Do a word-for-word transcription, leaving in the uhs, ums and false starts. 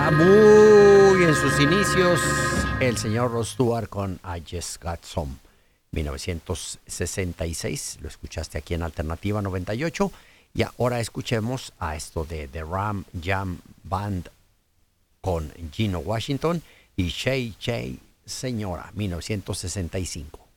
Ya muy en sus inicios, el señor Rod Stewart con I Just Got Some, mil novecientos sesenta y seis, lo escuchaste aquí en Alternativa noventa y ocho, y ahora escuchemos a esto de The Ram Jam Band con Gino Washington y Shay Shay Señora, mil novecientos sesenta y cinco.